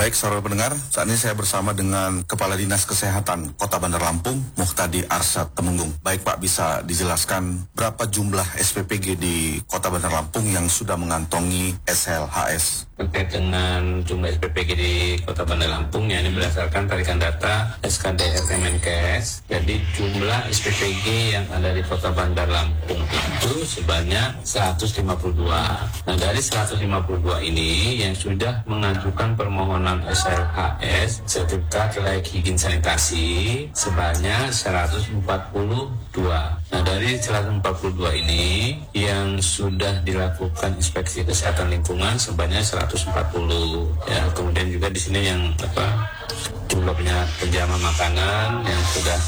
Baik, saudara pendengar, saat ini saya bersama dengan Kepala Dinas Kesehatan Kota Bandar Lampung, Muhtadi Arsyad Temenggung. Baik Pak, bisa dijelaskan berapa jumlah SPPG di Kota Bandar Lampung yang sudah mengantongi SLHS? Terkait dengan jumlah SPPG di Kota Bandar Lampung, ya ini berdasarkan tarikan data SKDR Kemenkes. Jadi jumlah SPPG yang ada di Kota Bandar Lampung itu sebanyak 152. Nah, dari 152 ini yang sudah mengajukan permohonan SLHS sertifikat layak higien sanitasi sebanyak 142. Nah, dari 142 ini yang sudah dilakukan inspeksi kesehatan lingkungan sebanyak 140. Ya, kemudian juga di sini yang jumlah penjama makanan yang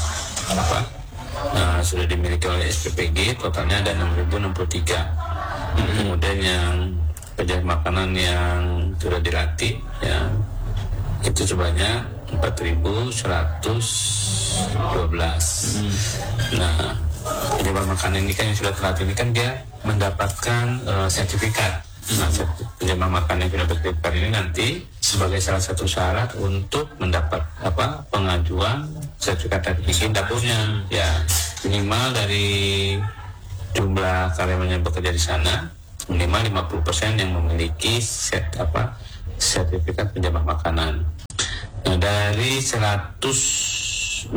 sudah dimiliki oleh SPPG totalnya ada 6.063. Kemudian yang penjama makanan yang sudah dilatih ya itu sebanyak 4.112. Nah, penjama makanan ini kan yang sudah terlatih ini kan dia mendapatkan sertifikat. Nah, penjama makanan yang sudah bersertifikat ini nanti sebagai salah satu syarat untuk mendapat pengajuan sertifikat higien dapurnya, ya minimal dari jumlah karyawan yang bekerja di sana minimal 50% yang memiliki sertifikat penjama makanan. Nah, dari 142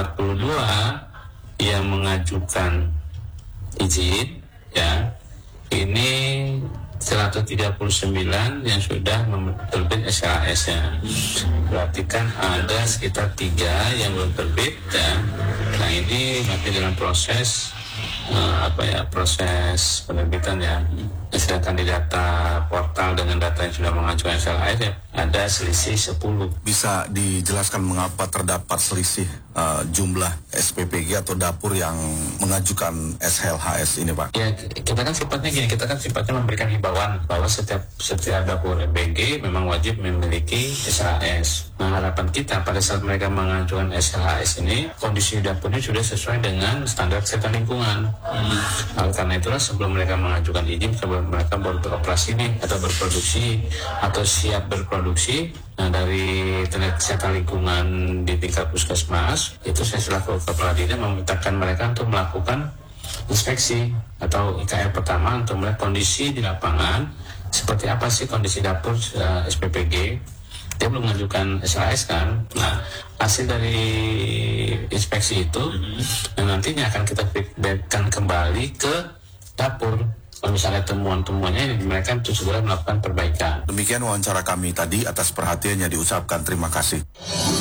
yang mengajukan izin, ya ini 139 yang sudah terbit SLHS-nya. Berarti kan ada sekitar 3 yang belum terbit ya. Nah, ini masih dalam proses proses penerbitan ya. Sedangkan di data portal dengan data yang sudah mengajukan SLHS ya, ada selisih 10. Bisa dijelaskan mengapa terdapat selisih jumlah SPPG atau dapur yang mengajukan SLHS ini, Pak? Ya, kita kan sifatnya memberikan himbauan bahwa setiap dapur MBG memang wajib memiliki SLHS. Nah, harapan kita pada saat mereka mengajukan SLHS ini, kondisi dapurnya sudah sesuai dengan standar kesehatan lingkungan. Karena itulah sebelum mereka mengajukan izin, sebelum mereka beroperasi nih atau berproduksi atau siap berproduksi, nah dari tenaga kesehatan lingkungan di tingkat puskesmas itu saya selaku kepala dinas memintakan mereka untuk melakukan inspeksi atau IKR pertama untuk melihat kondisi di lapangan seperti apa sih kondisi dapur SPPG. Dia belum mengajukan SLHS kan. Nah, hasil dari inspeksi itu nantinya akan kita feedbackkan kembali ke dapur. Kalau misalnya temuan-temuannya mereka untuk segera melakukan perbaikan. Demikian wawancara kami tadi, atas perhatiannya diucapkan terima kasih.